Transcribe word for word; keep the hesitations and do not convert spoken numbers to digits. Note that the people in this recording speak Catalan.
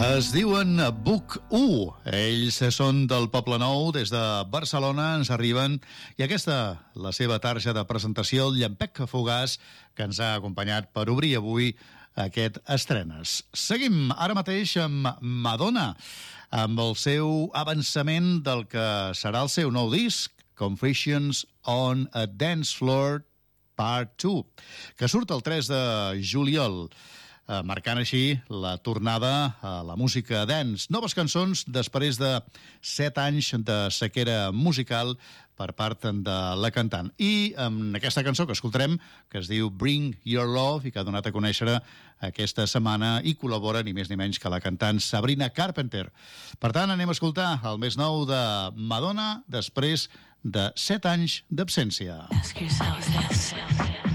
Es diuen Book u. Ells són del Poble Nou, des de Barcelona ens arriben, i aquesta, la seva tarja de presentació, el llampec fugaç que ens ha acompanyat per obrir avui aquest estrenes. Seguim ara mateix amb Madonna, amb el seu avançament del que serà el seu nou disc, Confessions on a Dance Floor Part dos, que surt el tres de juliol, marcant així la tornada a la música dance. Noves cançons després de set anys de sequera musical per part de la cantant. I amb aquesta cançó que escoltarem, que es diu Bring Your Love, i que ha donat a conèixer aquesta setmana, i col·labora ni més ni menys que la cantant Sabrina Carpenter. Per tant, anem a escoltar el més nou de Madonna després de set anys d'absència. Ask yourself this.